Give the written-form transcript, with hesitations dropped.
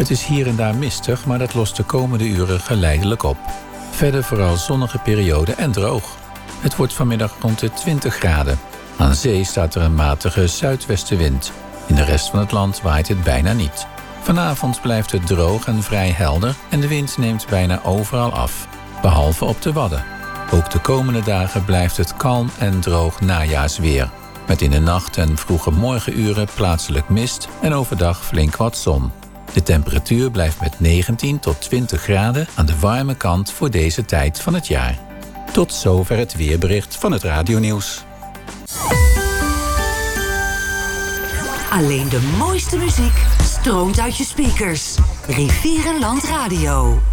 Het is hier en daar mistig, maar dat lost de komende uren geleidelijk op. Verder vooral zonnige periode en droog. Het wordt vanmiddag rond de 20 graden. Aan zee staat er een matige zuidwestenwind. In de rest van het land waait het bijna niet. Vanavond blijft het droog en vrij helder en de wind neemt bijna overal af. Behalve op de Wadden. Ook de komende dagen blijft het kalm en droog najaarsweer. Met in de nacht en vroege morgenuren plaatselijk mist en overdag flink wat zon. De temperatuur blijft met 19 tot 20 graden aan de warme kant voor deze tijd van het jaar. Tot zover het weerbericht van het Radionieuws. Alleen de mooiste muziek stroomt uit je speakers. Rivierenland Radio.